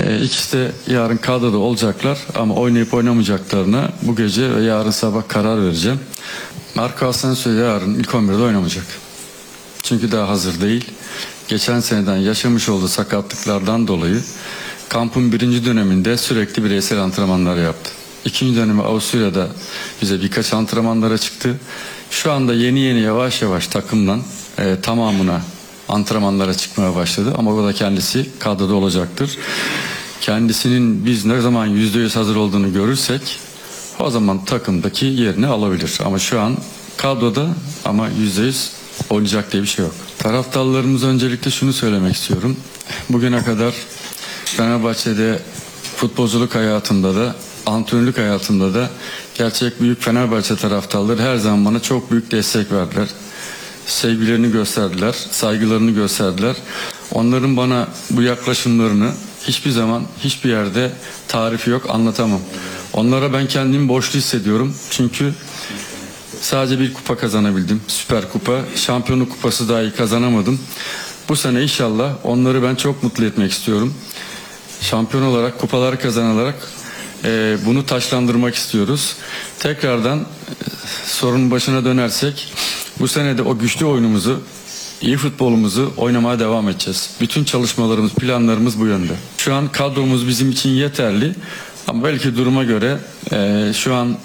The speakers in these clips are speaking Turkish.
İkisi de yarın kadroda olacaklar ama oynayıp oynamayacaklarına bu gece ve yarın sabah karar vereceğim. Marco Asensio yarın ilk 11'de oynamayacak. Çünkü daha hazır değil. Geçen seneden yaşamış olduğu sakatlıklardan dolayı kampın birinci döneminde sürekli bireysel antrenmanlar yaptı. İkinci dönemi Avusturya'da bize birkaç antrenmanlara çıktı. Şu anda yeni yavaş yavaş takımdan tamamına antrenmanlara çıkmaya başladı. Ama o da kendisi kadroda olacaktır. Kendisinin biz ne zaman %100 hazır olduğunu görürsek o zaman takımdaki yerini alabilir. Ama şu an kadroda ama %100 oynayacak diye bir şey yok. Taraftarlarımız öncelikle şunu söylemek istiyorum. Bugüne kadar Fenerbahçe'de futbolculuk hayatımda da antrenörlük hayatımda da gerçek büyük Fenerbahçe taraftarları her zaman bana çok büyük destek verdiler. Sevgilerini gösterdiler, saygılarını gösterdiler. Onların bana bu yaklaşımlarını hiçbir zaman, hiçbir yerde tarifi yok, anlatamam. Onlara ben kendimi borçlu hissediyorum. Çünkü sadece bir kupa kazanabildim. Süper Kupa, Şampiyonluk Kupası dahi kazanamadım. Bu sene inşallah onları ben çok mutlu etmek istiyorum. Şampiyon olarak, kupalar kazanarak bunu taçlandırmak istiyoruz. Tekrardan sorunun başına dönersek, bu sene de o güçlü oyunumuzu, iyi futbolumuzu oynamaya devam edeceğiz. Bütün çalışmalarımız, planlarımız bu yönde. Şu an kadromuz bizim için yeterli ama belki duruma göre şu an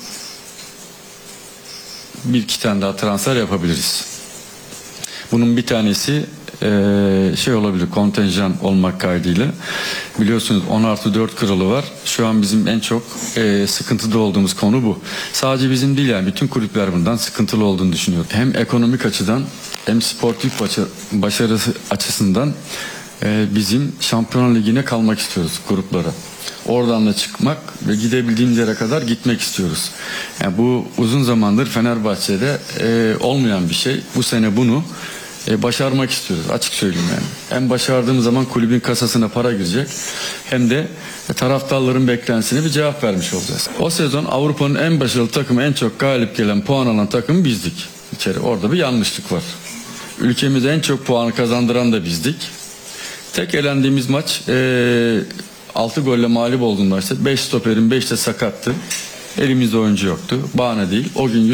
bir iki tane daha transfer yapabiliriz. Bunun bir tanesi olabilir, kontenjan olmak kaydıyla. Biliyorsunuz 10+4 kuralı var. Şu an bizim en çok sıkıntıda olduğumuz konu bu. Sadece bizim değil, yani bütün kulüpler bundan sıkıntılı olduğunu düşünüyor. Hem ekonomik açıdan hem sportif başarısı açısından bizim Şampiyonlar Ligi'ne kalmak istiyoruz, gruplara. Oradan da çıkmak ve gidebildiğimiz yere kadar gitmek istiyoruz. Yani bu uzun zamandır Fenerbahçe'de olmayan bir şey. Bu sene bunu başarmak istiyoruz, açık söyleyeyim yani. Hem başardığımız zaman kulübün kasasına para girecek hem de taraftarların beklentisine bir cevap vermiş olacağız. O sezon Avrupa'nın en başarılı takımı, en çok galip gelen, puan alan takım bizdik. Orada bir yanlışlık var. Ülkemize en çok puanı kazandıran da bizdik. Tek elendiğimiz maç 6 golle mağlup olduğunda işte 5 stoperin 5 de sakattı. Elimizde oyuncu yoktu. Bahane değil. O gün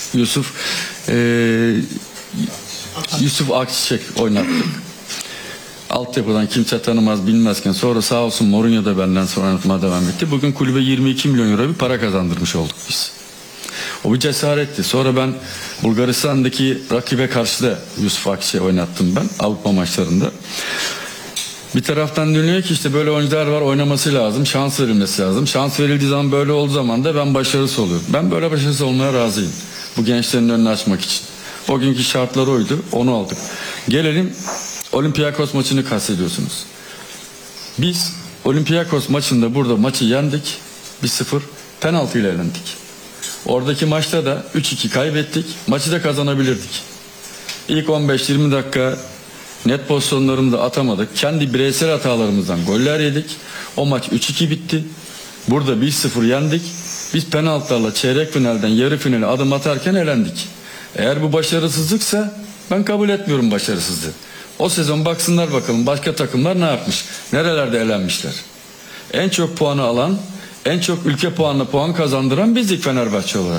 Yusuf Akçiçek oynattık. Altyapıdan kimse tanımaz bilmezken sonra sağ olsun Mourinho da benden sonra oynatmaya devam etti. Bugün kulübe 22 milyon euro bir para kazandırmış olduk biz. O bir cesaretti. Sonra ben Bulgaristan'daki rakibe karşı da Yusuf Akçiçek oynattım ben Avrupa maçlarında. Bir taraftan dönüyor ki işte böyle oyuncular var, oynaması lazım, şans verilmesi lazım. Şans verildiği zaman, böyle olduğu zaman da ben başarısız oluyorum. Ben böyle başarısız olmaya razıyım. Bu gençlerin önünü açmak için. O günkü şartlar oydu, onu aldık. Gelelim Olympiakos maçını kastediyorsunuz. Biz Olympiakos maçında burada maçı yendik. 1-0 penaltı ile elendik. Oradaki maçta da 3-2 kaybettik. Maçı da kazanabilirdik. İlk 15-20 dakika net pozisyonlarımızı atamadık. Kendi bireysel hatalarımızdan goller yedik. O maç 3-2 bitti. Burada 1-0 yendik. Biz penaltılarla çeyrek finalden yarı finale adım atarken elendik. Eğer bu başarısızlıksa ben kabul etmiyorum başarısızlığı. O sezon baksınlar bakalım başka takımlar ne yapmış? Nerelerde elenmişler? En çok puanı alan, en çok ülke puanla puan kazandıran bizdik Fenerbahçe olarak.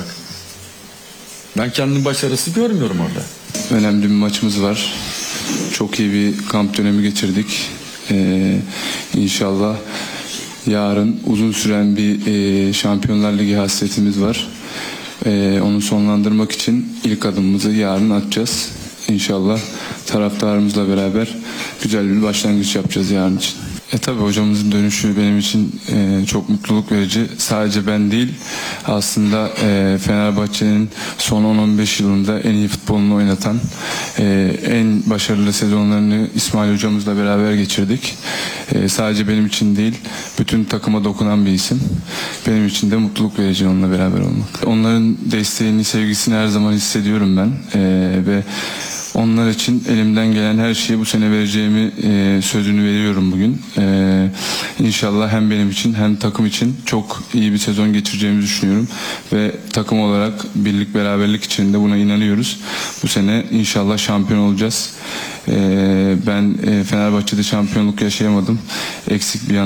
Ben kendimi başarısız görmüyorum orada. Önemli bir maçımız var. Çok iyi bir kamp dönemi geçirdik. İnşallah yarın uzun süren bir Şampiyonlar Ligi hasretimiz var. Onu sonlandırmak için ilk adımımızı yarın atacağız. İnşallah taraftarımızla beraber güzel bir başlangıç yapacağız yarın için. Tabii hocamızın dönüşü benim için çok mutluluk verici. Sadece ben değil, aslında Fenerbahçe'nin son 10-15 yılında en iyi futbolunu oynatan, en başarılı sezonlarını İsmail hocamızla beraber geçirdik. Sadece benim için değil, bütün takıma dokunan bir isim. Benim için de mutluluk verici onunla beraber olmak. Onların desteğini, sevgisini her zaman hissediyorum ben ve onlar için elimden gelen her şeyi bu sene vereceğimi sözünü veriyorum bugün. İnşallah hem benim için hem takım için çok iyi bir sezon geçireceğimizi düşünüyorum. Ve takım olarak birlik beraberlik içinde buna inanıyoruz. Bu sene inşallah şampiyon olacağız. Ben Fenerbahçe'de şampiyonluk yaşayamadım. Eksik bir